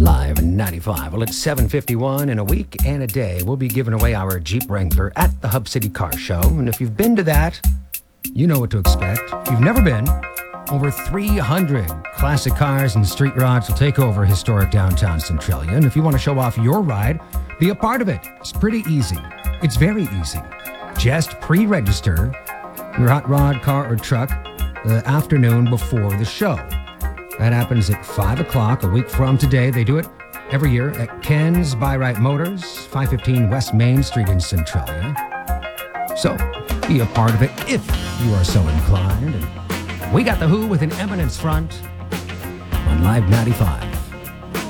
Live 95. Well, it's 7:51 in a week and a day. We'll be giving away our Jeep Wrangler at the Hub City Car Show. And if you've been to that, you know what to expect. If you've never been, over 300 classic cars and street rods will take over historic downtown Centralia. And if you want to show off your ride, be a part of it. It's pretty easy. It's very easy. Just pre-register your hot rod, car, or truck the afternoon before the show. That happens at 5 o'clock a week from today. They do it every year at Ken's By Right Motors, 515 West Main Street in Centralia. So be a part of it if you are so inclined. And we got The Who with An Eminence Front on Live 95.